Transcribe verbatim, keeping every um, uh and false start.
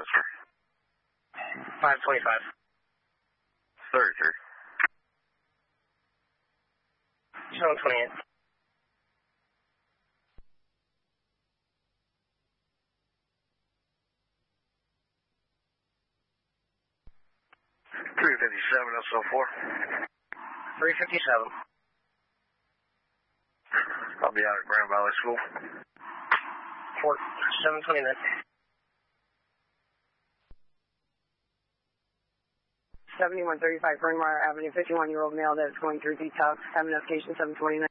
was, sir? five twenty-five. Third, sir. seven twenty-eight. three fifty-seven, S O four. three fifty-seven. I'll be out at Grand Valley School. Four, seven twenty-nine. seventy-one thirty-five Bryn Mawr Avenue, fifty-one-year-old male that is going through detox. Have notification seven twenty-nine.